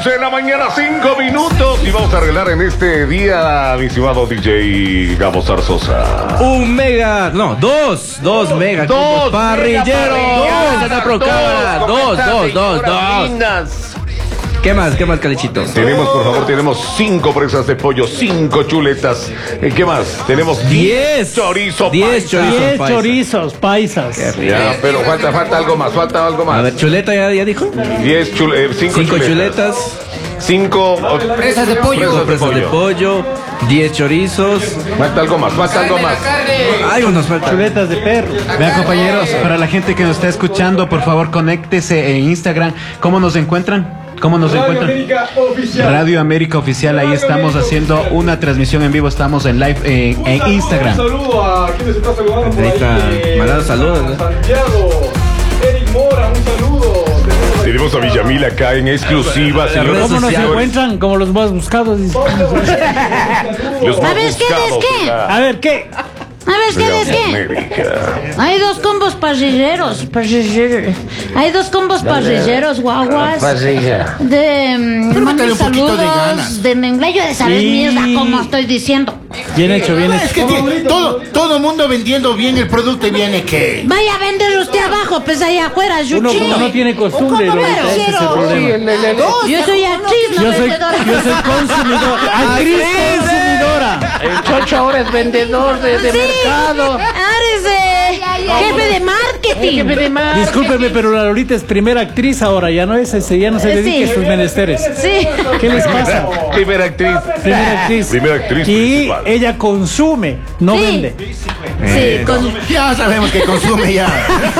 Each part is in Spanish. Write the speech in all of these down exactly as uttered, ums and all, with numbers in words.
once de la mañana, cinco minutos. Y vamos a arreglar en este día, mi estimado D J Gabo Zarzosa. Un mega, no, dos, dos mega. Dos parrilleros. Dos, dos, dos, dos. ¿Qué más? ¿Qué más, Calichito? Tenemos, por favor, tenemos cinco presas de pollo, cinco chuletas. ¿Qué más? Tenemos diez chorizo diez chorizos diez paisas. chorizos paisas. Ya, pero falta, falta algo más, falta algo más. A ver, chuleta ya, ya dijo. diez chule, eh, cinco, Cinco chuletas. Cinco presas de pollo. Cinco presas de pollo. Diez chorizos. Falta algo más, falta algo más. Ay, unos falta. Chuletas de perro. Vean, compañeros, para la gente que nos está escuchando, por favor, conéctese en Instagram. ¿Cómo nos encuentran? ¿Cómo nos Radio encuentran? América Oficial. Radio América Oficial, ahí estamos haciendo una transmisión en vivo, estamos en live eh, Un en saludo, Instagram. Un saludo a quienes están saludando por Ahí ahí. está, eh, mandando saludos, ¿no? Santiago, Eric Mora, un saludo. Tenemos a Villamil acá en exclusiva, señoras ¿Cómo y nos señores. encuentran? Como los más buscados. Los A más ver, ¿qué buscados es qué? de la- A ver, ¿qué? A ver, ¿qué es qué? América. Hay dos combos parrilleros. parrilleros. Hay dos combos parrilleros, guaguas. De. mm, Pero mando métele un poquito de saludos. ganas. De Menglayo de saber Sí. mierda, como estoy diciendo. Bien hecho, bien Es hecho. que tiene- todo, todo mundo vendiendo bien el producto y viene que. Vaya a vender usted abajo, pues allá afuera, Uno Yuchi. como no tiene costumbre, ¿Cómo Lolita, ese es el quiero? problema. Yo soy actriz, no Yo soy, vendedora. yo soy consumidor. Actriz consumidora. El Chocho ahora es vendedor de, de Sí. mercado. Árese, jefe de marketing. Jefe de marketing. Discúlpeme, pero la Lolita es primera actriz ahora, ya no es ese, ya no se Eh, dedica sí. a sus menesteres. Sí. ¿Qué les pasa? Primera actriz. Primera actriz. Primera actriz Y principal. ella consume, no Sí. vende. Sí, con. Ya sabemos que consume ya.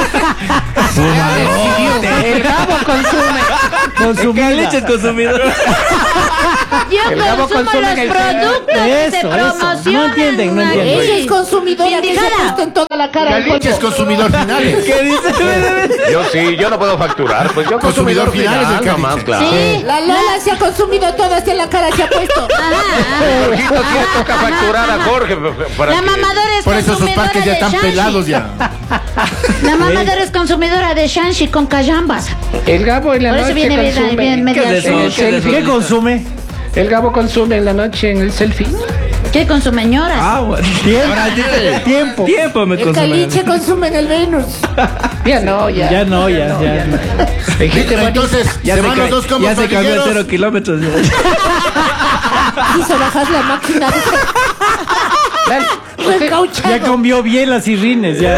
El Gabo consume. Consumida. Leche es consumidor. Yo El Gabo consumo consume los en el productos que se Eso, eso. promocionan. No entienden, no entienden. Ella es consumidora que se ha puesto en toda la cara. Caliche es consumidor finales. ¿Qué dice? Yo sí, yo no puedo facturar, pues yo Consumidor consumidor final final, es el nomás, Caliche. claro. Sí. La Lola se ha consumido todo, hasta en la cara se ha puesto. Ajá, Jorgito, sí le toca facturar a Jorge para La que- mamadora es Por eso sus consumidora parques ya de están Shanshi. pelados ya. La mamadora es consumidora de Shanshi con callambas. El Gabo en la Por eso noche viene bien, consume. bien ¿Qué es media. eso? En el ¿Qué es selfie. ¿Qué consume? El Gabo consume en la noche en el selfie. ¿Qué consume, ñoras? Ah, bueno. Tiempo. Tiempo. Tiempo me El consume. caliche consume en el Venus. Ya no, ya. Ya no, ya, ya. Hay gente bonita. Entonces, Ya se se, van ca- los dos combos ya se cambió a parrilleros. cero kilómetros. Quiso bajar la máquina. La, Fue cauchado. Ya cambió bien las irrines, ya.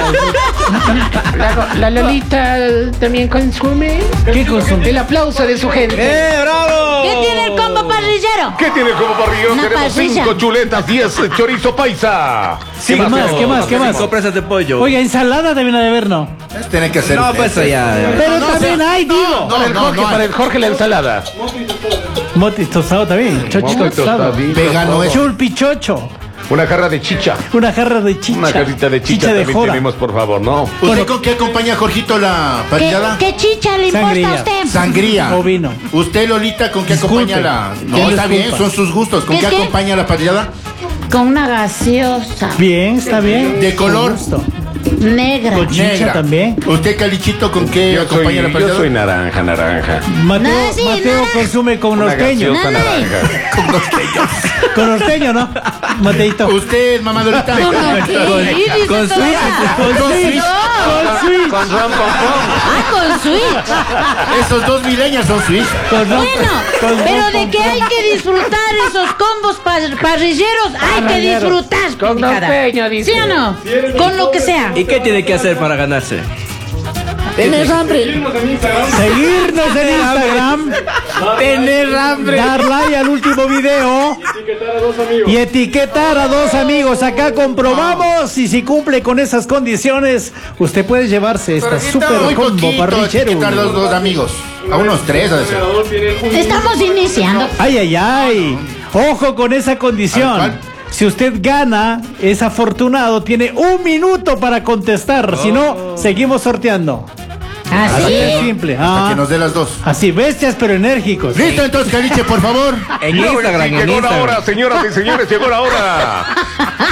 la- la Lolita también consume. ¿Qué consume? El aplauso de su gente. ¡Eh, bravo! ¿Qué tiene el combo parrillero? ¿Qué tiene como parrillero? Una Tenemos parrilla. cinco chuletas, diez chorizo paisa. Sí, ¿Qué más? tenemos? ¿Qué más? ¿Qué más? Cinco presas de pollo. Oiga, ensalada también ha de haber, ¿no? Tienen que hacer. No, pues eso ya. ya. Pero no, también no, hay, digo. No, Para el no, Jorge, no. para el Jorge la ensalada. Motis tostado también. Chochito tostado. Vegano es. Chulpichocho. Una jarra de chicha. Una jarra de chicha. Una jarrita de chicha, de también joda. tenemos, por favor, ¿no? ¿Usted con qué acompaña, Jorgito, la ¿Qué, parrillada? qué chicha le importa Sangría. a usted? Sangría. O vino. ¿Usted, Lolita, con qué Disculpe. acompaña la...? No, ¿Qué está bien, disculpa? son sus gustos. ¿Con ¿Qué qué es qué? acompaña la parrillada? Con una gaseosa Bien, está bien. ¿De color? Con gusto. negra. Con chicha Negra. también. ¿Usted, Calichito, con qué Yo soy, acompaña la yo parrillada? soy naranja, naranja. Mateo, No, sí, Mateo nada. consume con Una norteño. gaseosa Nada. naranja. Con norteños. Con norteño, ¿no? Mateito. ¿Usted, mamadorita? Con Switch. Con Switch. Con Switch. Con Switch. Con ron, con ron. Ah, con Switch. Esos dos milenios son suizos. Con ron- Bueno, con pero ron- de con que ron. hay que disfrutar esos combos par- parrilleros, hay que disfrutar. Con picada. norteño, dice. ¿Sí o no? Con lo que sea. ¿Y qué tiene que hacer para ganarse? Tenés hambre. Síguenos en Instagram. Seguirnos en Instagram. Tener hambre. Dar like al último video. Etiquetar a dos amigos. Y etiquetar a dos amigos. Acá comprobamos y si cumple con esas condiciones, usted puede llevarse esta super Muy combo poquito, parrillero. etiquetar a los dos amigos. A unos tres, a El decir. ganador tiene un Estamos iniciando. Ay, ay, ay. Ojo con esa A ver, condición. ¿cuál? Si usted gana, es afortunado, tiene un minuto para contestar. Si no, seguimos sorteando. Así es Así. simple. Hasta Ah, que nos dé las dos. así, bestias pero enérgicos. Listo, entonces, Caliche, por favor. En Claro que Instagram, sí, en llegó la Instagram. hora, señoras y señores, llegó la hora.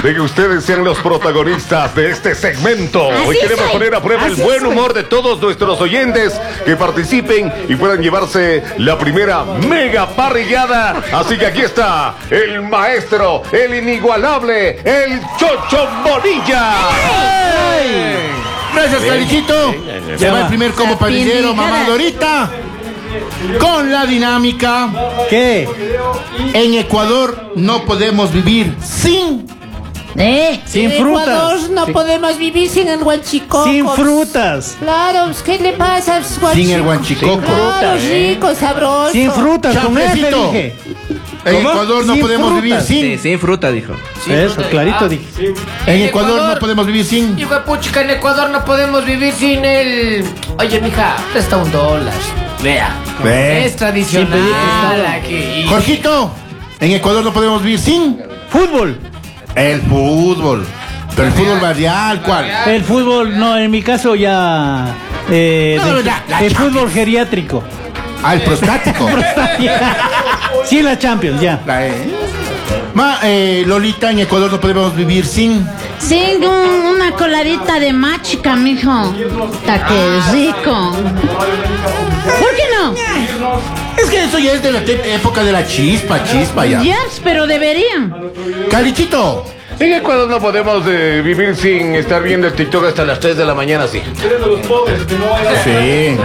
de que ustedes sean los protagonistas de este segmento. Así Hoy queremos soy. poner a prueba el Así buen soy. humor de todos nuestros oyentes que participen y puedan llevarse la primera mega parrillada. Así que aquí está el maestro, el inigualable, el Chocho Bonilla. Gracias, Calichito. Se va el primer combo parrillero, mamá Dorita. Con la dinámica. ¿Qué? En Ecuador no podemos vivir sin. Eh, Sin En Ecuador frutas. no podemos vivir sin el guanchicoco. Sin frutas. Claro, ¿qué le pasa? Sin el guanchicoco. Claro, rico, sabroso. Sin frutas, con F Chafecito. dije. En Ecuador no Sin podemos frutas. vivir Sí, sin. sin fruta, dijo. Eso, clarito dije. En Ecuador no podemos vivir sin. Hijo de puchica, en Ecuador no podemos vivir sin el... Oye, mija, presta un dólar. Vea. Ve. Es tradicional aquí. Jorgito, en Ecuador no podemos vivir sin. Fútbol. El fútbol. Pero el fútbol barrial, ¿cuál? El fútbol, no, en mi caso ya. eh, No, de- la- la el Champions. fútbol geriátrico. Ah, el prostático. Sí, la Champions, ya. La- eh. Ma, eh, Lolita, en Ecuador no podemos vivir sin. sin un- una coladita de machica, mijo. Está que rico. ¿Por qué no? Es que eso ya es de la te- época de la chispa, chispa ya. Ya, pero deberían. Calichito, En Ecuador no podemos eh, vivir sin estar viendo el TikTok hasta las tres de la mañana, sí. Eres de los pobres, que no vayas a... sí.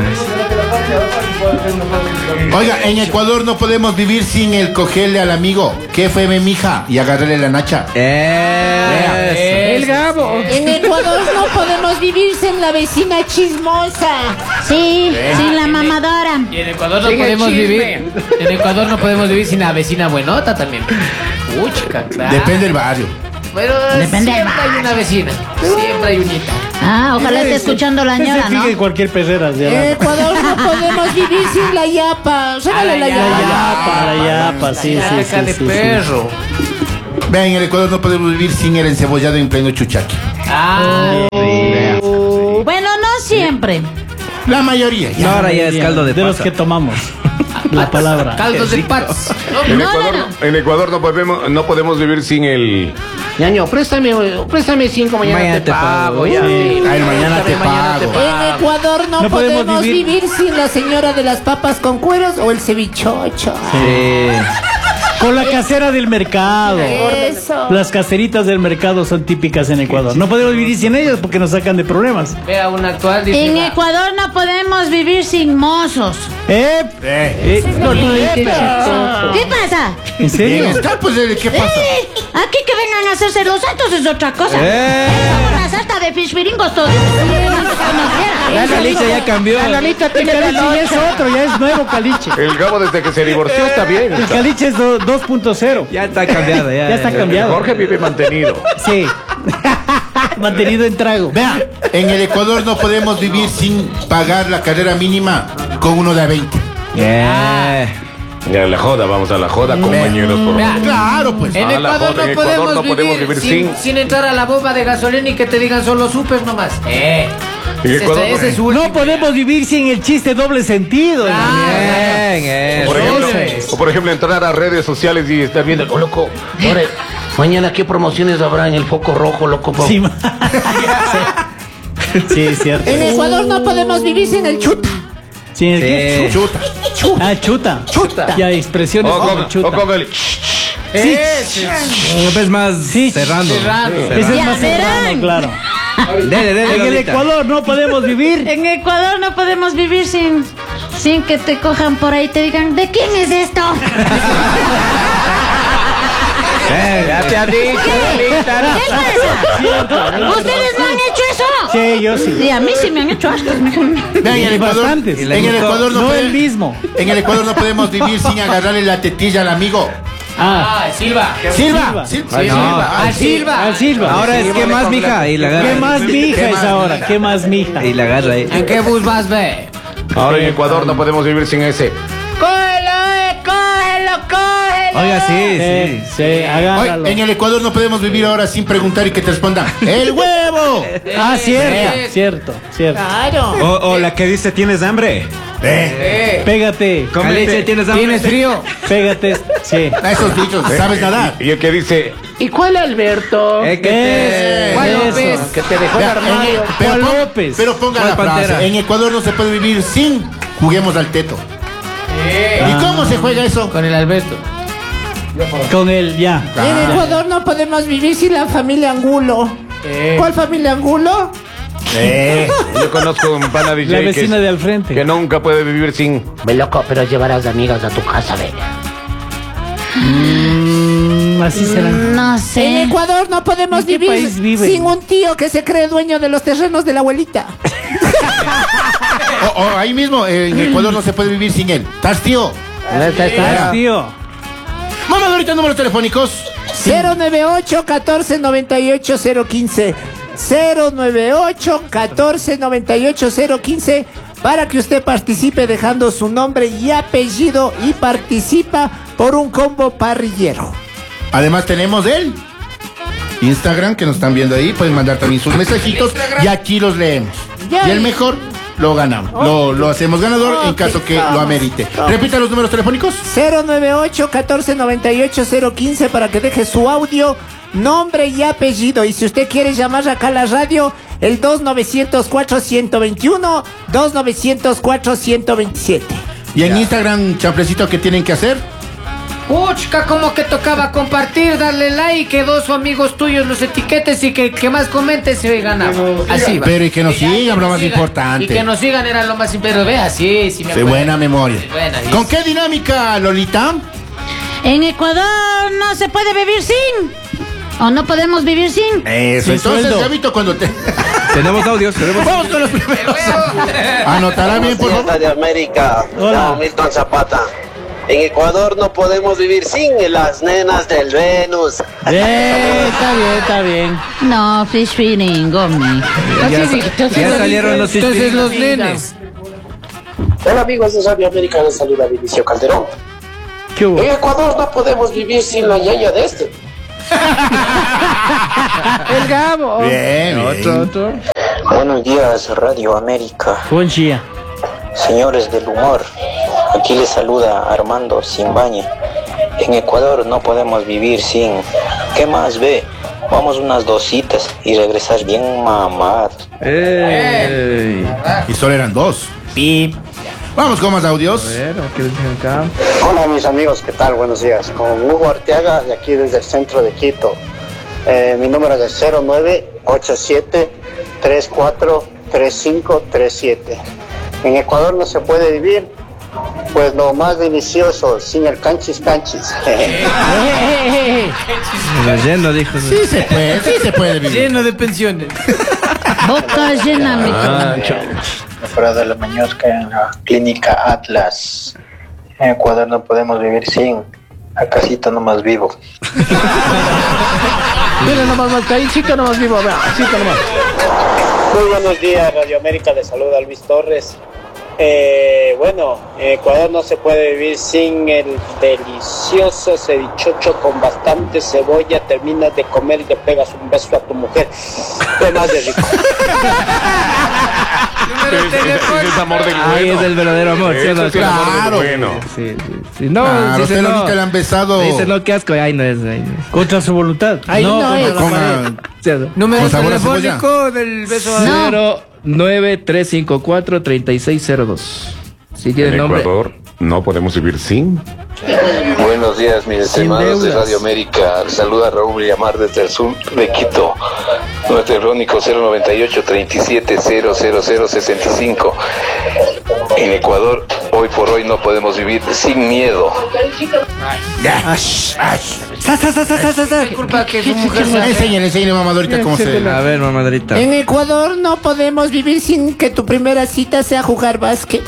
Oiga, en Ecuador no podemos vivir sin el cogerle al amigo. ¿Qué fue, mi mija? Y agarrarle la nacha. Eh, El Gabo. En Ecuador no podemos vivir sin la vecina chismosa. Sí, sin la mamadora. Y en Ecuador no Sin el podemos chisme. vivir. En Ecuador no podemos vivir sin la vecina buenota también. Puchica, claro. Depende del barrio. Pero Depende del siempre hay barrio. una vecina. Siempre hay unita. Ah, ojalá esté escuchando la Se ñora, ¿no? fija en cualquier pecera. ya En va. Ecuador no podemos vivir sin la yapa. Sácale la la yapa. yapa, la yapa, sí, sí, Caca sí, de sí, sí. perro. Vean, en el Ecuador no podemos vivir sin el encebollado en pleno chuchaqui. Ah, Bueno, no siempre. La mayoría. no, Ya. ahora ya es caldo de De los pasa. que tomamos. La palabra. caldos de pats. En, No, Ecuador, no, en Ecuador no podemos, no podemos vivir sin el... Ñaño, préstame, préstame cinco, mañana, Mañana te, te pago. pago. Ya, Sí. mira, Ay, mañana te préstame, mañana pago. En Ecuador no, No podemos podemos, vivir- vivir... sin la señora de las papas con cueros o el cevichocho. Sí. Con la casera del mercado. Eso. Las caseritas del mercado son típicas en Ecuador. No podemos vivir sin ellas porque nos sacan de problemas. Vea una actual. dice, En va. Ecuador no podemos vivir sin mozos. ¿Eh? Eh, no, no, eh, pero- ¿Qué pasa? ¿En Bien serio? está, pues, eh, ¿qué pasa? Eh, aquí que vengan a hacerse los santos es otra cosa. Eh. Una salta de fishpiringos todos. La Lolita ya cambió. El caliche ya es otro, ya es nuevo caliche. El Gabo desde que se divorció está bien. El caliche es do- dos punto cero. Ya está cambiado, ya. Ya está cambiado. Jorge vive mantenido. Sí. Mantenido en trago. Vean, en el Ecuador no podemos vivir sin pagar la carrera mínima con uno de a veinte. Eh. Ya la joda, vamos a la joda, compañeros, por Vea, Claro, pues. En Ah, la Ecuador, joda, no, en podemos Ecuador no vivir podemos vivir sin, sin- sin entrar a la bomba de gasolina y que te digan solo super nomás. Eh. En Ese, Ecuador, ese es su No último. podemos vivir sin el chiste doble sentido. Bien, eso. por ejemplo, Entonces. o por ejemplo, entrar a redes sociales y estar viendo, oh, loco, ahora, mañana qué promociones habrá en el foco rojo, loco. po? Sí, ma- sí, es cierto. En Ecuador no podemos vivir sin el chuta. Sin el qué? Sí. Chuta. Ah, chuta. Chuta. Ya, expresiones O como con, chuta. o con el... Sí. Una vez más cerrando. Cerrando. Ese es Ya más serrano, verán. claro. Dele, dele, En el Lolita. Ecuador no podemos vivir. En Ecuador no podemos vivir sin, sin que te cojan por ahí y te digan, ¿de quién es esto? Eh, ya te ha dicho, Lolita. ¿Qué pasa? ¿Ustedes no han hecho eso? Sí, yo sí. Y a mí sí me han hecho asco. Vean, en el Ecuador, Bastantes. en el Ecuador no, No puede- el mismo. En el Ecuador no podemos vivir sin agarrarle la tetilla al amigo. Ah, Ah, Silva. Silva. Silva. Silva. Ay, no. Silva. Al Silva. al Silva. Ahora es que más, mija. Y la agarra. ¿Qué más mija ¿Qué es más, ahora? mija? ¿Qué más mija? Y la agarra ahí. ¿En qué bus vas, ve? Ahora en Ecuador no podemos vivir sin ese. ¡Cógelo, eh! ¡Cógelo, cógelo! Oiga, sí, Sí, sí. sí, Oye, agárralo. en el Ecuador no podemos vivir ahora sin preguntar y que te respondan ¡el huevo! Ah, cierto, Eh, cierto, cierto. Claro. O, o la que dice, ¿tienes hambre? eh. Pégate, Caliche, ¿tienes hambre? ¿Tienes frío? pégate. Sí. A esos bichos, ¿sabes nadar? Y el que dice, ¿Y cuál Alberto? Eh, que te- ¿Cuál Eso. López? Que te dejó Vea, el armario. en- Pero, ¿Cuál pon- López? pero ponga ¿Cuál la frase. Pantera? En Ecuador no se puede vivir sin juguemos al teto. ¿Y cómo se juega eso? Con el Alberto. Con el ya. En Ecuador no podemos vivir sin la familia Angulo. ¿Cuál familia Angulo? Eh, yo conozco un pana D J La que, vecina es- de al frente. que nunca puede vivir sin. Ve loco, pero llevarás amigos a tu casa, ve. Mm, así será. No En sé. Ecuador no podemos ¿En qué vivir país viven? sin un tío que se cree dueño de los terrenos de la abuelita. O, o ahí mismo, eh, en Ecuador no se puede vivir sin él. ¿Estás, tío? Ah, tío. Mamá, ahorita números telefónicos. cero nueve ocho, catorce, noventa y ocho, cero quince. cero nueve ocho, catorce, noventa y ocho, cero quince para que usted participe dejando su nombre y apellido y participa por un combo parrillero. Además tenemos el Instagram que nos están viendo ahí. Pueden mandar también sus mensajitos y aquí los leemos. Ya. Y el mejor lo ganamos. Lo, lo hacemos ganador en Ok, caso que lo vamos, amerite. vamos. Repita los números telefónicos. cero nueve ocho, catorce, noventa y ocho, cero quince para que deje su audio, nombre y apellido. Y si usted quiere llamar acá a la radio, el dos nueve cero cuatro, uno dos uno, dos nueve cero cuatro, uno dos siete. Y en Instagram, champlecito, ¿qué tienen que hacer? Puchca, como que tocaba compartir, darle like, que dos amigos tuyos los etiquetes y que, que más comentes se gana. Así va. Pero y que nos Y ya, sigan, que lo nos más sigan. importante. Y que nos sigan era lo más importante. Pero vea, sí, sí me De acuerdo. buena memoria. Buena, ¿Con qué dinámica, Lolita? En Ecuador no se puede vivir sin. O no podemos vivir sin. Eso, Sin entonces, sueldo. Gabito, cuando te... Tenemos audios, tenemos. Vamos con los primeros. Anotará bien, por favor. de América, Hola. Milton Zapata. En Ecuador no podemos vivir sin las nenas del Venus. Bien, está bien, está bien. No, fish feeding, gomi. Ya, ya salieron los Entonces los distintos. nenes. Hola amigos de Radio América, les saluda Vinicio Calderón. ¿Qué hubo? En Ecuador no podemos vivir sin la ñaña de este. El Gabo. Bien, Otro, bien. otro. Buenos días Radio América, Buen día. señores del humor. Aquí les saluda Armando Simbaña. En Ecuador no podemos vivir sin. ¿Qué más ve? Vamos unas dositas y regresar bien mamados. Ey. Y solo eran dos. Pip. Vamos con más audios. A ver, ¿qué dicen acá? Hola mis amigos, ¿qué tal? Buenos días. Con Hugo Arteaga de aquí desde el centro de Quito. Eh, mi número es cero nueve ocho siete, tres cuatro, tres cinco tres siete. En Ecuador no se puede vivir, pues lo más delicioso, sin el canchis canchis. Lleno, dijo. Sí se puede, sí se puede vivir. Lleno de pensiones. Boca llena, mi Fuera de la Mañosca en la clínica Atlas. En Ecuador no podemos vivir sin. A casita nomás vivo. Mira nomás, más chica nomás vivo, vea, chica nomás. Muy buenos días, Radio América, les saluda Luis Torres. Eh, bueno, en Ecuador no se puede vivir sin el delicioso cevichocho con bastante cebolla. Terminas de comer y le pegas un beso a tu mujer. Qué más de rico. Ese es amor del bueno. Ahí es el verdadero amor, ¿sí o no? Ese es el amor del Claro. bueno. Sí, sí, sí. No, Claro, dice usted no. nunca le han besado. Dice no, qué asco. Ay, no es. Ay, no es. Contra su voluntad. Ahí no, contra es. la Con, pared. ah, ¿Sí o no? Número Con sabor a telefónico del beso a No. cero nueve tres cinco cuatro, tres seis cero dos. Si tiene En nombre. Ecuador no podemos vivir sin. Buenos días, mis Sin estimados de deudas. Radio América. Saluda Raúl Villamar desde el sur de Quito. Nuestro telefónico cero noventa y ocho, treinta y siete, cero cero cero sesenta y cinco. En Ecuador, hoy por hoy no podemos vivir sin miedo. Disculpa que su mujer sea- Enséñale, enséñale, mamadorita, cómo se... A ver, mamadrita. En Ecuador no podemos vivir sin que tu primera cita sea jugar básquet.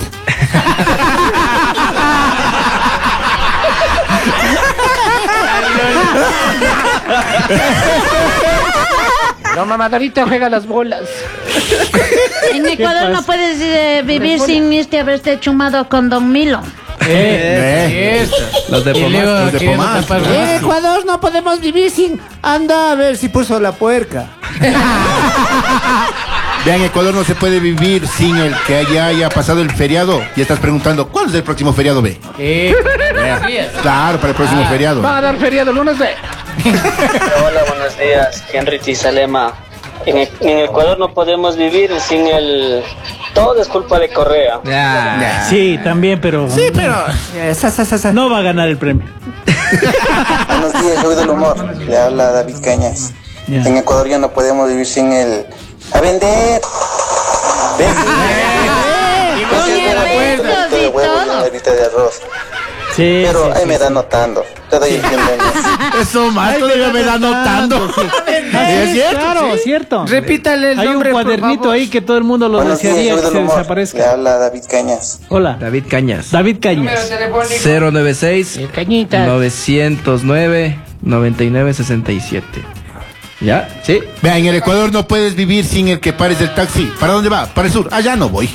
No, mamadorita juega las bolas. En Ecuador no puedes eh, vivir sin irte a haberte chumado con Don Milo. Eh, Los de Y luego Pomás. los de queriendo Pomás, tapar- Pomás. En Ecuador no podemos vivir sin. Anda a ver si puso la puerca. Vean, en Ecuador no se puede vivir sin el que ya haya pasado el feriado. Y estás preguntando, ¿cuál es el próximo feriado, ve? Eh, Claro, para el próximo feriado. Van a dar feriado lunes, ve. Hola, buenos días, Henry Tizalema. En, en Ecuador no podemos vivir sin el... Todo es culpa de Correa. Ya. Sí, también, pero... Sí, pero... Sa, sa, sa, sa. No va a ganar el premio. Buenos días, Luis del Humor. Le habla David Cañas. Ya. En Ecuador ya no podemos vivir sin el... ¡A vender! Con eventos y todo. De arroz. Sí, Pero sí, ahí sí, me sí. da notando. Te doy el bienvenido. Eso más todavía me da notando. Es cierto, claro, cierto. Repítale el Hay un nombre, por cuadernito favor. ahí que todo el mundo lo Buenos días, desearía Luis que del se Humor. Le desaparezca. habla David Cañas. Hola, David Cañas. David Cañas. cero nueve seis, El Cañitas. nueve cero nueve, noventa y nueve sesenta y siete. ¿Ya? ¿Sí? Vea, en el Ecuador no puedes vivir sin el que pares del taxi. ¿Para dónde va? Para el sur. Allá no voy.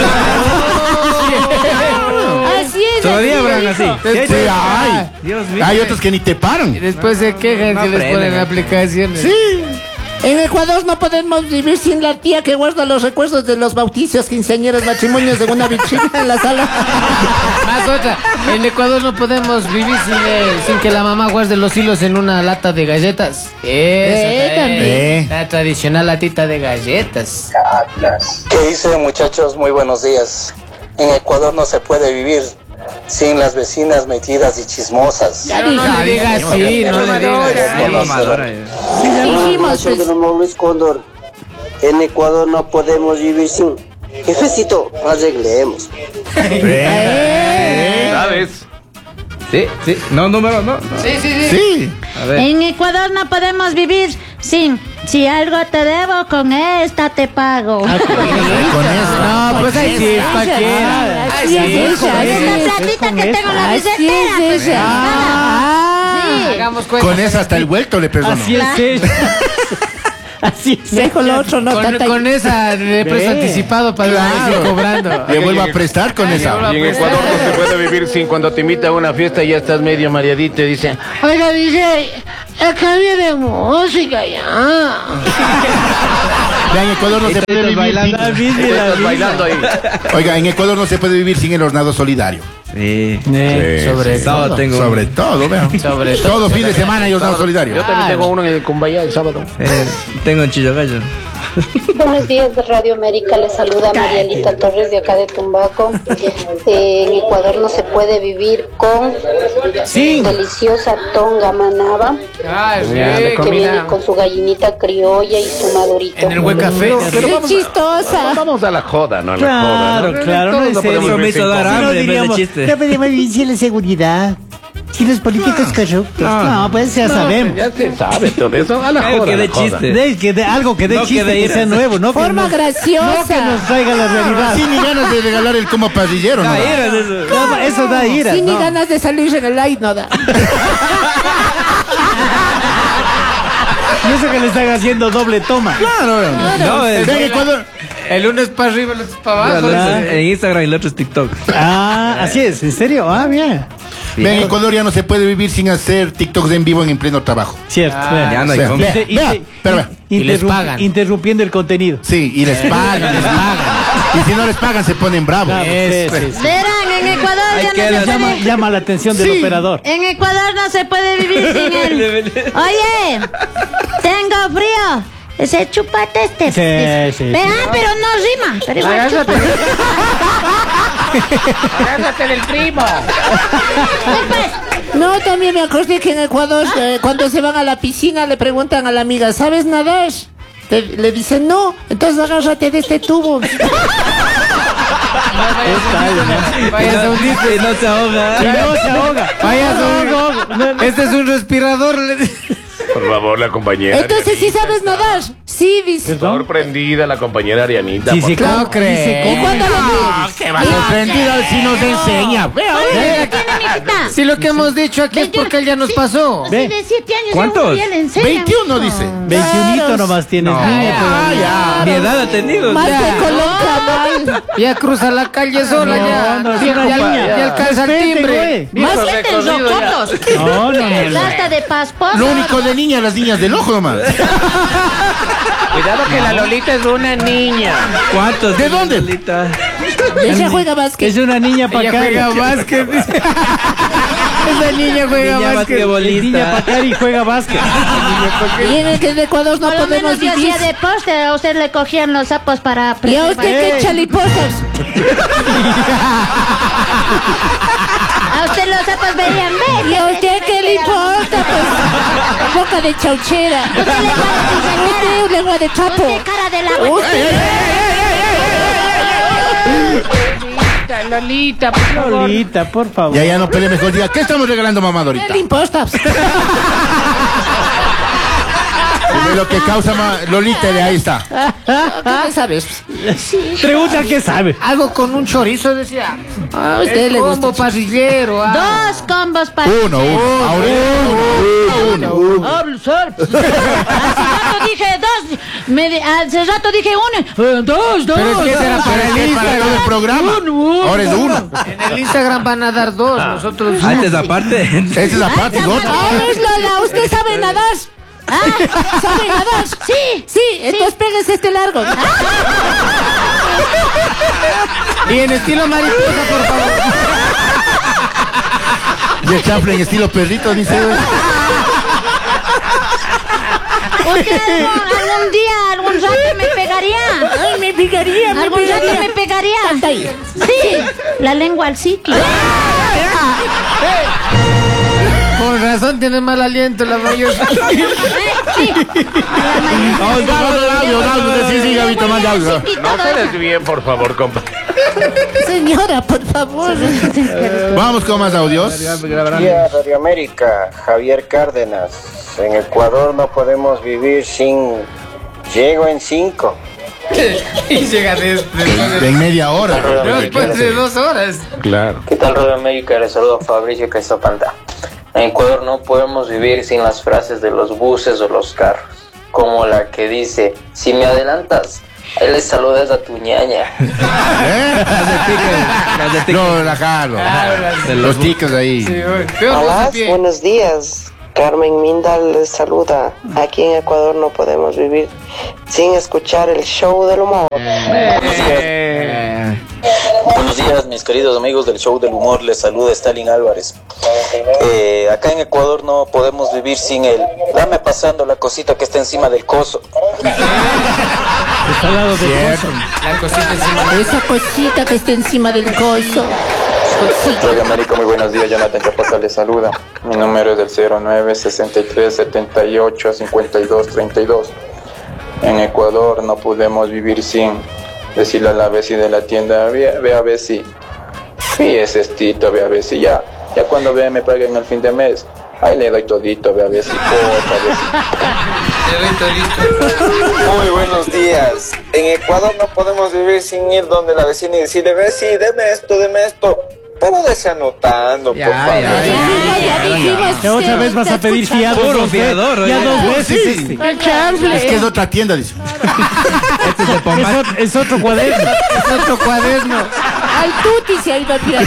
Así es. Todavía así habrán es. así. Sí, hay. Dios mío. Hay otros que ni te paran. Y después se quejan No que les ponen aprenden. aplicaciones. Sí. En Ecuador no podemos vivir sin la tía que guarda los recuerdos de los bautizos, quinceañeros, matrimonios de una bichita en la sala. Más otra. En Ecuador no podemos vivir sin, eh, sin que la mamá guarde los hilos en una lata de galletas. Esa, Eh, eh, también. la tradicional latita de galletas. ¿Qué dice, muchachos? Muy buenos días. En Ecuador no se puede vivir sin las vecinas metidas y chismosas. Pero no le digas así, no le digas Qué así. mamadora es. Dijimos, pues. Luis Cóndor. En Ecuador no podemos vivir sin... Jefecito, arreglemos. ¿Sabes? Sí, sí. No, número, no. no. Sí, sí, sí. Sí. A ver. En Ecuador no podemos vivir sin... Si algo te debo, con esta te pago. Con eso. No, pues ahí sí, cualquiera. Así es ella, así Esta es. platita que tengo en la Así billetera. es ella. Ah. Sí. Hagamos cuenta. Con eso hasta el vuelto le perdono. Así es ella. Así es. Dejo lo otro, no Con, tanta. con esa le presto Ve. anticipado para ir cobrando. Le vuelvo a prestar con esa. Y en Ecuador no se puede vivir sin cuando te invita a una fiesta y ya estás medio mareadito y dice, Oiga, D J, acá viene música ya. Vea, en Ecuador no se puede vivir bailando. La sin... misma y la estás misma. bailando ahí. Oiga, en Ecuador no se puede vivir sin el hornado solidario. Sí. Eh, Sobre Sábado todo. tengo. Sobre todo, vean. Sobre todo. Todo fin de semana hay hornado solidario. Yo también tengo uno en el Cumbayá el sábado. Eh, tengo en Chillogallo. Buenos días de Radio América, les saluda Marielita Torres de acá de Tumbaco. Eh, en Ecuador no se puede vivir con Sí. deliciosa tonga manaba Ah, sí, Ya, de que comida. viene con su gallinita criolla y su madurito. En el buen café. ¡Qué chistosa! Vamos a la joda, no a la Claro, joda. ¿no? claro, no Todos es no podemos serio. Me vivir hizo sin dar comer. hambre en vez de chiste. No podemos vivir sin la seguridad. Si los políticos corruptos. No, pues ya sabemos. Ya se sabe todo eso. A la Algo joda. que a de la joda. chiste. De, que de algo que dé No que chiste, de que ira. sea nuevo, ¿no? Que Forma nos- graciosa. No que nos traiga la realidad. Sin ni ganas de regalar el como parrillero, ¿no? Ah, eras eso. No, eso da ira. Sí, ni no. ganas de salir en el light, no da. Y eso que le están haciendo doble toma. Claro, vean. No, es- Vea, en Ecuador... El uno es para arriba, el otro es para abajo. no, es en Instagram y el otro es TikTok. Ah, así es, ¿en serio? Ah, bien. Vea, en Ecuador ya no se puede vivir sin hacer TikToks en vivo en, en pleno trabajo. Cierto. Ah, vea. ya no hay Vea, cómo. vea, Y- vea, y- pero vea. Y les interrum- pagan. Interrumpiendo el contenido. Sí, y les pagan, les pagan. Y si no les pagan, se ponen bravos. Claro, sí, sí, sí. Verán, en Ecuador Hay ya que no se dar- Llama, puede... llama la atención del Sí. operador. En Ecuador no se puede vivir sin él. Oye, tengo frío. Ese chupate este. Sí, sí, sí. Vea, pero no rima. Pero igual chupa. Agárrate del primo. No, también me acordé que en Ecuador, eh, cuando se van a la piscina, le preguntan a la amiga, ¿sabes nadar? Te- le dicen, no, entonces agárrate de este tubo. Vayas a hundirte. Y no se ahoga. Y no se ahoga. Vayas a hundir. Este es un respirador. le- Por favor, la compañera. Entonces, ¿sí sabes nadar? Sí, dice. Sorprendida la compañera Arianita. Sí, por sí, favor. claro. No crees. ¿Y cuándo lo vi? Que va sorprendida si nos enseña. Vea, ¿Cuántos vea. años tiene, mijita? Si lo que hemos dicho aquí es porque él ya nos pasó. Sí, de siete años. ¿Cuántos? aún bien le enseñan, veintiuno hijo. dice. veintiuno nomás tienes, No. niña, Ah, ya. Mi edad ha tenido. Más Ya. de Colón Cabal. Ya cruza la calle sola, No, ya. no, es ya, una ya, niña. ya alcanza el Respete, timbre. güey. Más que te rocotos. No, no, no, no. Lata de pasposa. Lo único de niña, las niñas del ojo nomás. Cuidado que la Lolita es una niña. ¿Cuántos? ¿De dónde? Lolita? Ella juega básquet. Es una niña para Ella acá. juega básquet. dice. Esa niña juega Niña básquet. basquetbolista. Niña Pacari juega básquet. Y en el que en Ecuador no Por lo podemos menos yo vivir. hacía deporte, a usted le cogían los sapos para... ¿Y a usted qué Ey. chaliposas? A usted los sapos veían ver. ¿Y a usted qué le importa? Pues, boca de chauchera. Usted le va a Usted lengua de trapo. Usted cara de la... Lolita, por favor. Lolita, por favor. Ya, ya no pelee, mejor diga, ¿qué estamos regalando, mamá ¿Qué Dorita? le importa? De lo que causa ma- Lolita, de ahí está. ¿Qué sabes? Pregunta qué sabe. Algo con un chorizo, decía. A usted El le combo gusta. parrillero. ah. Dos combos para... Uno, uno. Ahorita, uno, uno. Hablo, sal. Hace rato dije dos. Me di- hace rato dije uno. Eh, dos, dos. Pero es que ese era para el Pero es que para todo el Instagram. programa. Ahora es uno. En el Instagram van a dar dos. Nosotros. Antes aparte. Esa es la parte, otra. A ver, Lola, ¿usted sabe nadar? Ah, ¿Sabe nadar? sí. Sí, entonces pégase este largo. Y en estilo mariposa, por favor. Y el chanfle en estilo perrito, dice. Usted algún, algún día, algún rato me pegaría. Ay, me pegaría, me Algún rato pegaría. me pegaría. Hasta ahí. Sí, la lengua al sitio. Con razón tiene mal aliento la mayor. Sí. Vamos, vamos, audio, audio. Sí, sí, Gabito, manda audio. No se desvíen, por favor, compa. Señora, por favor. Vamos con más audios. Día Radio América, Javier Cárdenas. En Ecuador no podemos vivir sin llego en cinco. Y llega después En media hora. después de dos horas. Claro. ¿Qué tal, Radio América? Les saludo a Fabricio Caizapanta. En Ecuador no podemos vivir sin las frases de los buses o los carros, como la que dice, si me adelantas, ahí le saludas a tu ñaña. ¿Eh? No, relajarlo. Los tickets ahí. Hola, buenos días. Carmen Mindal les saluda. Aquí en Ecuador no podemos vivir sin escuchar el show del humor. Buenos días, mis queridos amigos del show del humor, les saluda Stalin Álvarez. Eh, acá en Ecuador no podemos vivir sin el dame pasando la cosita que está encima del coso. Está al lado del coso. La cosita encima. Esa cosita que está encima del coso. Radio América, muy buenos días, Jonathan Chapaca les saluda. Mi número es del cero nueve sesenta y tres setenta y ocho cincuenta y dos treinta y dos. En Ecuador no podemos vivir sin decirle a la vecina de la tienda, ve, ve a ver si, sí, ese estito, ve a ver si ya, ya cuando ve me paguen el fin de mes, ahí le doy todito, ve a ver si corta, Muy buenos días. En Ecuador no podemos vivir sin ir donde la vecina y decirle, ve, sí, deme esto, deme esto. Pero desea anotando, por favor. Ya otra vez vas a pedir fiado. Puro dos fiador, veces. Ya oye. dos Sí, veces. sí. este. El chanfle. Es que es otra tienda, dice. Este es de Es Pomar. otro, es otro cuaderno. Es otro cuaderno. Al tuti se ha ido a tirar.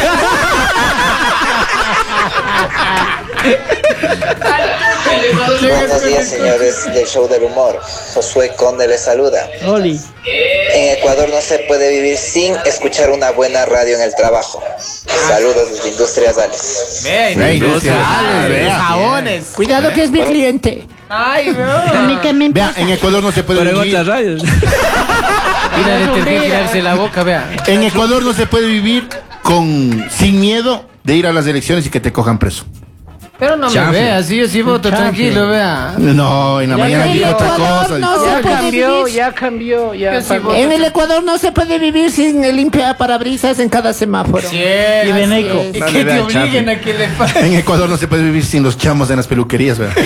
Buenos días, señores del show del humor. Josué Conde les saluda. Oli. En Ecuador no se puede vivir sin escuchar una buena radio en el trabajo. Saludos desde Industrias Alex. Ve, industriales, vea. jabones. Cuidado que es mi cliente. Ay, A mí no. que me Vea, en Ecuador no se puede Pero en vivir. otras radios. Mira, detergente tirarse la boca, vea. En Ecuador no se puede vivir con sin miedo de ir a las elecciones y que te cojan preso. Pero no me Chanfle. vea, así yo sí voto, tranquilo, vea. No, en la mañana en dijo el otra Ecuador cosa. no se puede vivir. ya cambió, ya. Yo sí voto. En el Ecuador no se puede vivir sin el limpia parabrisas en cada semáforo. Sí, Y Beneco. así es. No Que le te vea, obliguen a que le paguen. En Ecuador no se puede vivir sin los chamos en las peluquerías, ¿verdad?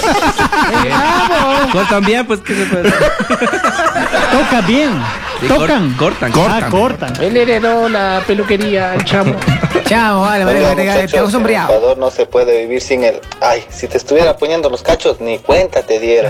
Cortan bien, pues, ¿qué se puede hacer? Toca bien. Sí, Tocan. cor- Cortan. Ah, cortan. Él heredó la peluquería al chamo. Chamo, vale, vale, Oiga, vale, te muchachos, hago en sombreado. Ecuador no se puede vivir sin el... Ay, si te estuviera poniendo los cachos, ni cuenta te dieras.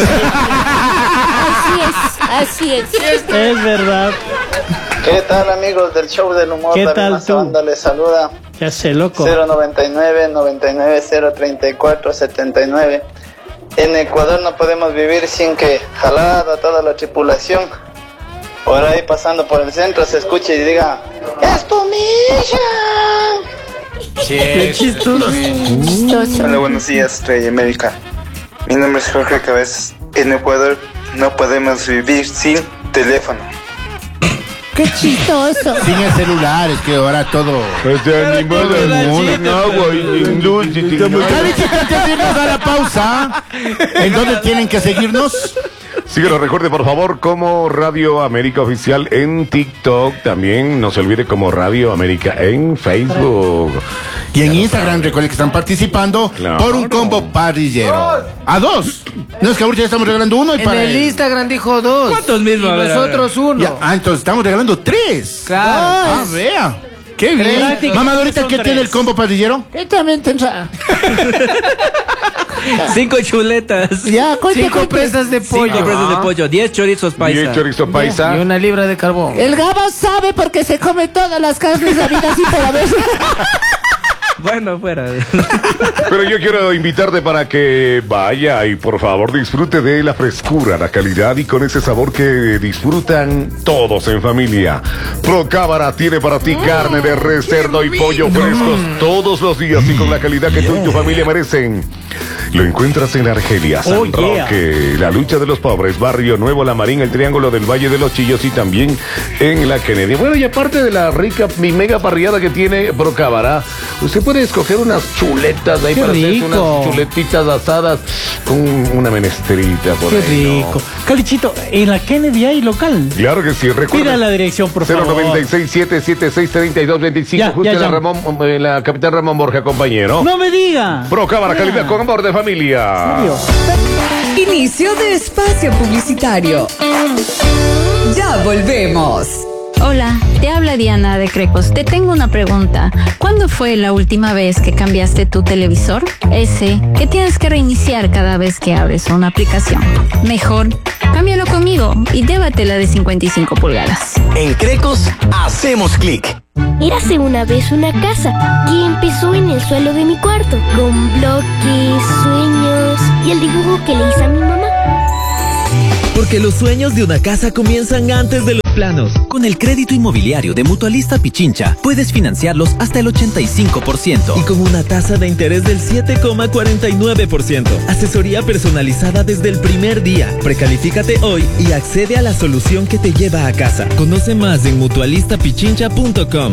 Así es, así es. Es verdad. ¿Qué tal, amigos del show del humor? ¿Qué David tal tú? Mazabanda les saluda. Ya sé, loco. cero noventa y nueve noventa y nueve cero treinta y cuatro setenta y nueve. En Ecuador no podemos vivir sin que jalada toda la tripulación. Por ahí pasando por el centro se escuche y diga, ¡es tu milla! Qué chistoso. Hola, buenos días, Radio América. Mi nombre es Jorge Cabezas. En Ecuador no podemos vivir sin teléfono. ¡Qué chistoso! Sin el celular, es que ahora todo. Este animal del mundo, sin agua y sin luz y sin luz. Antes de irnos a la pausa, ¿en dónde tienen que seguirnos? Síguenos, recuerde por favor como Radio América Oficial en TikTok. También no se olvide como Radio América en Facebook. Y en Instagram recuerden que están participando claro, por un combo parrillero. ¿A dos? No, es que ahorita ya estamos regalando uno y en para el él. Instagram dijo dos. ¿Cuántos mismos? Y nosotros uno. Ya, ah, entonces estamos regalando tres. Claro. Ah, vea. Qué bien. Mamá, ahorita ¿qué tiene el combo parrillero? Él también tendrá. Cinco chuletas. Ya, cuente, Cinco cuente. presas de pollo. Cinco presas de pollo. Diez chorizos paisa. Diez chorizos paisa. Y una libra de carbón. El Gabo sabe porque se come todas las carnes habidas y por haber. Bueno, fuera. Pero yo quiero invitarte para que vaya y por favor disfrute de la frescura, la calidad y con ese sabor que disfrutan todos en familia. Procámara tiene para ti carne de res, cerdo y pollo frescos todos los días y con la calidad que tú y tu familia merecen. Lo encuentras en Argelia, San Oh, yeah. Roque, La Lucha de los Pobres, Barrio Nuevo, La Marín, el Triángulo del Valle de los Chillos y también en la Kennedy. Bueno, y aparte de la rica, mi mega parrillada que tiene Procámara, usted puede escoger unas chuletas ahí Qué para hacerse rico. unas chuletitas asadas con una menestrita por Qué ahí, ¿no? rico. Calichito, en la Kennedy hay local. Claro que sí, recuerda. Mira la dirección, por cero favor. noventa y seis, siete setenta y seis, treinta y dos veinticinco, Ya, justo ya, en la, ya. Ramón, en la Capitán Ramón Borja, compañero. No me diga. Procámara, Ya. calidad con amor de familia. Inicio de espacio publicitario. Ya volvemos. Hola, te habla Diana de Crecos. Te tengo una pregunta. ¿Cuándo fue la última vez que cambiaste tu televisor? Ese que tienes que reiniciar cada vez que abres una aplicación. Mejor, cámbialo conmigo y llévatela de cincuenta y cinco pulgadas. En Crecos hacemos clic. Érase una vez una casa que empezó en el suelo de mi cuarto, con bloques, sueños y el dibujo que le hice a mi mamá. Porque los sueños de una casa comienzan antes de los planos. Con el crédito inmobiliario de Mutualista Pichincha, puedes financiarlos hasta el ochenta y cinco por ciento. Y con una tasa de interés del siete coma cuarenta y nueve por ciento. Asesoría personalizada desde el primer día. Precalifícate hoy y accede a la solución que te lleva a casa. Conoce más en mutualista pichincha punto com.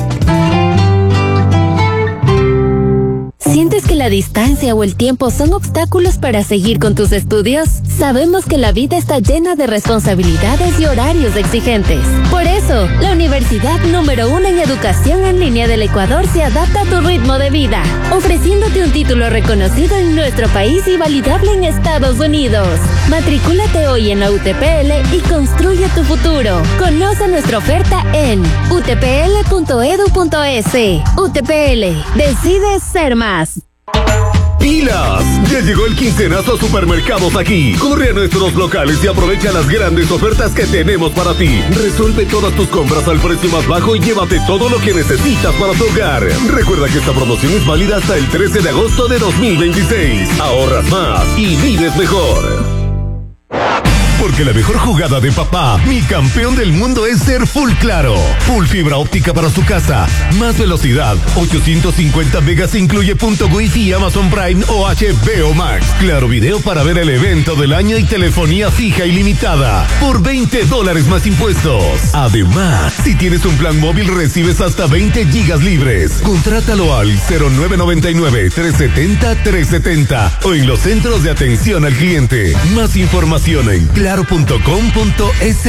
¿Sientes que la distancia o el tiempo son obstáculos para seguir con tus estudios? Sabemos que la vida está llena de responsabilidades y horarios exigentes. Por eso, la universidad número uno en educación en línea del Ecuador se adapta a tu ritmo de vida, ofreciéndote un título reconocido en nuestro país y validable en Estados Unidos. Matricúlate hoy en la U T P L y construye tu futuro. Conoce nuestra oferta en u t p l punto e d u punto e s. U T P L, decide ser más. ¡Pilas! Ya llegó el quincenazo a Supermercados Aquí. Corre a nuestros locales y aprovecha las grandes ofertas que tenemos para ti. Resuelve todas tus compras al precio más bajo y llévate todo lo que necesitas para tu hogar. Recuerda que esta promoción es válida hasta el trece de agosto de dos mil veintiséis. Ahorras más y vives mejor. Porque la mejor jugada de papá, mi campeón del mundo, es ser Full Claro. Full fibra óptica para su casa. Más velocidad. ochocientos cincuenta megas incluye punto Wi-Fi, Amazon Prime o H B O Max. Claro Video para ver el evento del año y telefonía fija ilimitada. Por veinte dólares más impuestos. Además, si tienes un plan móvil recibes hasta veinte gigas libres. Contrátalo al cero nueve nueve nueve, tres siete cero, tres siete cero o en los centros de atención al cliente. Más información en claro punto com punto es.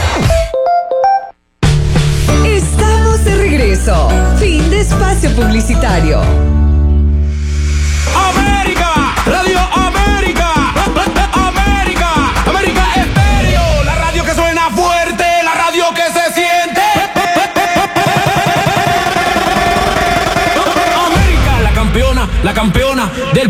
Estamos de regreso. Fin de espacio publicitario. América, Radio América, América, América Estéreo, la radio que suena fuerte, la radio que se siente. América, la campeona, la campeona del